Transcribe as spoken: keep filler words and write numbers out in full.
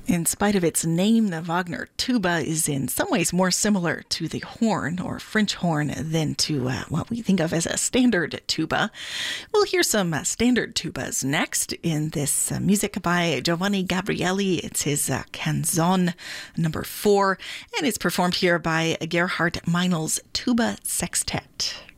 In spite of its name, the Wagner tuba is in some ways more similar to the horn or French horn than to uh, what we think of as a standard tuba. We'll hear some uh, standard tubas next in this uh, music by Giovanni Gabrieli. It's his uh, Canzon number four, and it's performed here by Gerhard Meinl's Tuba Sextet.